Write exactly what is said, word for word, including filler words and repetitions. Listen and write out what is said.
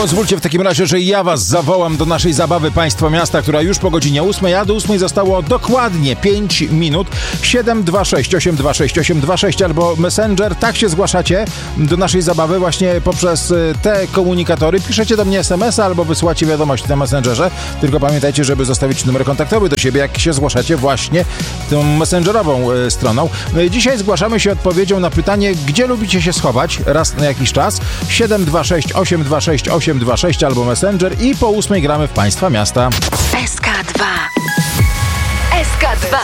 Pozwólcie w takim razie, że ja was zawołam do naszej zabawy Państwo Miasta, która już po godzinie ósmej, a do ósmej zostało dokładnie pięć minut. siedem dwa sześć osiem dwa sześć osiem dwa sześć albo Messenger. Tak się zgłaszacie do naszej zabawy właśnie poprzez te komunikatory. Piszecie do mnie es em es a albo wysyłacie wiadomość na Messengerze. Tylko pamiętajcie, żeby zostawić numer kontaktowy do siebie, jak się zgłaszacie właśnie tą messengerową stroną. Dzisiaj zgłaszamy się odpowiedzią na pytanie, gdzie lubicie się schować raz na jakiś czas. siedem dwa sześć osiem dwa sześć osiem dwa sześć albo Messenger i po ósmej gramy w Państwa Miasta. S K dwa. S K dwa.